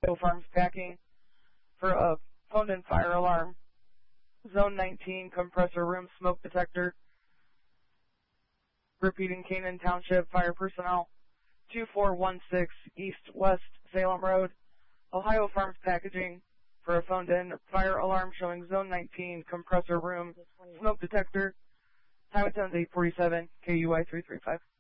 Ohio Farms Packing for a phoned-in fire alarm. Zone 19, compressor room smoke detector. Repeating, Canaan Township Fire Personnel, 2416 East West Salem Road, Ohio Farms Packaging for a phoned-in fire alarm showing Zone 19, compressor room smoke detector. Time at 10:47, KUI 335.